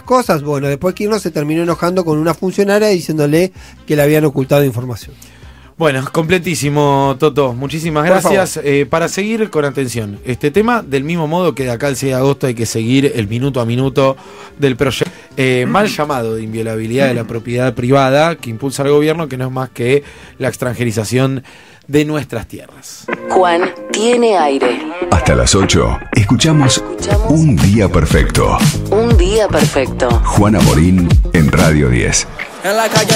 cosas. Bueno, después Kirchner se terminó enojando con una funcionaria diciéndole que le habían ocultado información. Bueno, completísimo, Toto. Muchísimas gracias. Para seguir con atención este tema, del mismo modo que de acá al 6 de agosto hay que seguir el minuto a minuto del proyecto mal llamado de inviolabilidad de la propiedad privada que impulsa el gobierno, que no es más que la extranjerización de nuestras tierras. Juan tiene aire. Hasta las 8, escuchamos Un Día Perfecto. Un día perfecto. Juana Morín en Radio 10. En la calle